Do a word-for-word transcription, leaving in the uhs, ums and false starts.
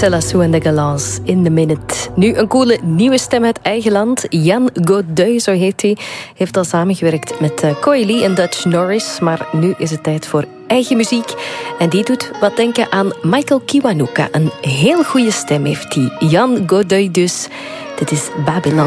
C'est la Sue en de Galance in the Minute. Nu een coole nieuwe stem uit eigen land. Jan Godeuil, zo heet hij. Heeft al samengewerkt met uh, Coy Lee en Dutch Norris. Maar nu is het tijd voor eigen muziek. En die doet wat denken aan Michael Kiwanuka. Een heel goede stem heeft hij. Jan Godeuil dus. Dit is Babylon.